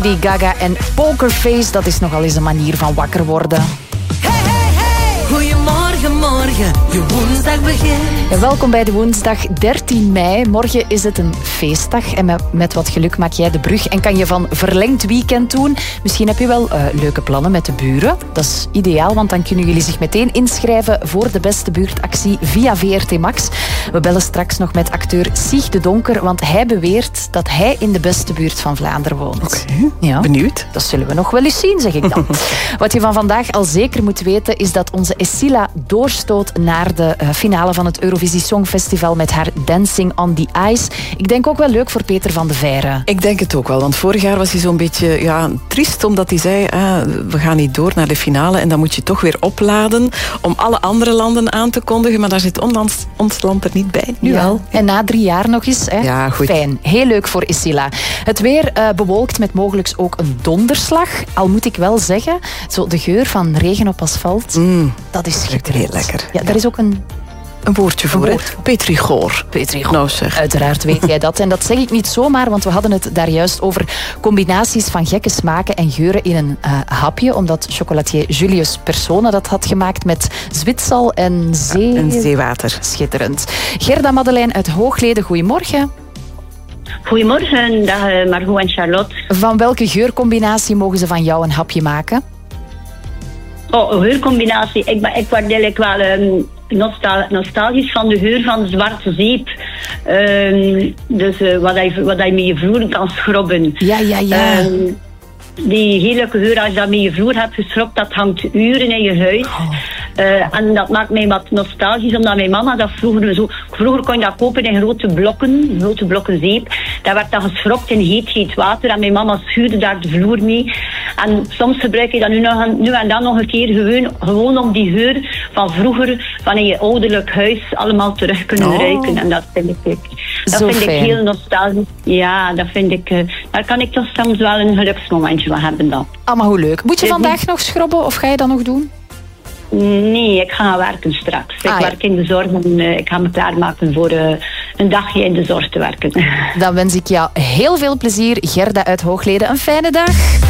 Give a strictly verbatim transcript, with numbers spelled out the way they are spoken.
Die Gaga en Pokerface, dat is nogal eens een manier van wakker worden. Hey, hey, hey. Goedemorgen, morgen, je woensdag begint. Ja, welkom bij de woensdag dertien mei. Morgen is het een feestdag en met, met wat geluk maak jij de brug en kan je van verlengd weekend doen. Misschien heb je wel uh, leuke plannen met de buren. Dat is ideaal, want dan kunnen jullie zich meteen inschrijven voor de beste buurtactie via V R T Max. We bellen straks nog met acteur Sieg de Donker, want hij beweert dat hij in de beste buurt van Vlaanderen woont. Oké, okay, ja. Benieuwd. Dat zullen we nog wel eens zien, zeg ik dan. Wat je van vandaag al zeker moet weten is dat onze Escilla doorstoot naar de uh, finale van het Eurovisie Songfestival met haar Dancing on the Ice. Ik denk ook wel leuk voor Peter van de Veire. Ik denk het ook wel, want vorig jaar was hij zo'n beetje ja, triest omdat hij zei ah, we gaan niet door naar de finale en dan moet je toch weer opladen om alle andere landen aan te kondigen, maar daar zit ons, ons land er niet bij. Nu ja. wel. En na drie jaar nog eens. Hè? Ja, goed. Fijn. Heel leuk voor Escilla. Het weer uh, bewolkt met mogelijk ook een donderslag. Al moet ik wel zeggen, zo de geur van regen op asfalt, mm, dat is schitterend. Heel lekker. Ja, ja. daar is ook een... Een woordje voor, een woord. Petrichor. Petrichor. Nou zeg. Uiteraard weet jij dat. En dat zeg ik niet zomaar, want we hadden het daar juist over combinaties van gekke smaken en geuren in een uh, hapje, omdat chocolatier Julius Persone dat had gemaakt met zwitsal en zee... En zeewater. Schitterend. Gerda Madeleine uit Hoogleden, goedemorgen. Goedemorgen, dag Margot en Charlotte. Van welke geurcombinatie mogen ze van jou een hapje maken? Oh, een geurcombinatie. Ik, ik word eigenlijk wel um, nostal- nostalgisch van de geur van zwarte zeep. Um, dus uh, wat je wat je met je vloer kan schrobben. Ja, ja, ja. Um, die heerlijke geur, als je dat met je vloer hebt geschrobt, dat hangt uren in je huis. Oh. Uh, en dat maakt mij wat nostalgisch, omdat mijn mama dat vroeger zo... Vroeger kon je dat kopen in grote blokken, grote blokken zeep. Dat werd dan geschrobt in heet, heet water. En mijn mama schuurde daar de vloer mee. En soms gebruik je dat nu, nog, nu en dan nog een keer gewoon, gewoon om die geur van vroeger, van in je ouderlijk huis, allemaal terug kunnen oh. ruiken. En dat vind ik, dat Zo vind ik fijn. heel nostalgisch. Ja, dat vind ik... Uh, daar kan ik toch soms wel een geluksmomentje van hebben dan. Allemaal hoe leuk. Moet je vandaag nog schrobben of ga je dat nog doen? Nee, ik ga werken straks. Ik ah, werk ja. in de zorg en uh, ik ga me klaarmaken voor uh, een dagje in de zorg te werken. Dan wens ik jou heel veel plezier. Gerda uit Hoogleden, een fijne dag.